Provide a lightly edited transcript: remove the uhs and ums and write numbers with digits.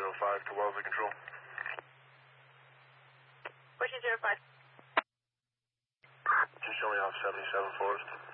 05 to Wellesley Control. Pushing 05. Just show me off 77 Forest.